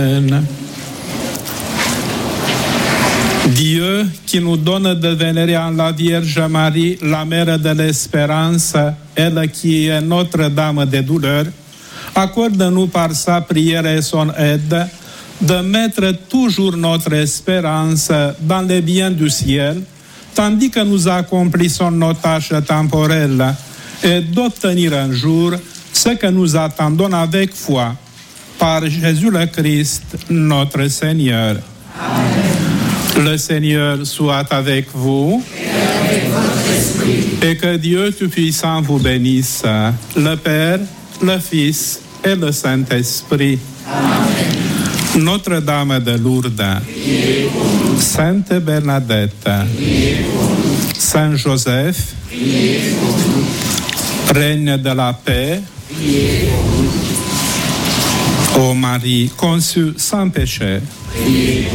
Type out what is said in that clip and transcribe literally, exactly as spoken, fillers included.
Dieu qui nous donne de vénérer en la Vierge Marie, la mère de l'espérance, elle qui est Notre-Dame des douleurs, accorde-nous par sa prière et son aide de mettre toujours notre espérance dans les biens du ciel, tandis que nous accomplissons nos tâches temporelles, et d'obtenir un jour ce que nous attendons avec foi, par Jésus le Christ, notre Seigneur. Amen. Le Seigneur soit avec vous, et avec votre esprit, et que Dieu Tout-Puissant vous bénisse, le Père, le Fils et le Saint-Esprit. Amen. Notre-Dame de Lourdes, Sainte Bernadette, Saint Joseph, Reine de la paix, ô Marie conçue sans péché,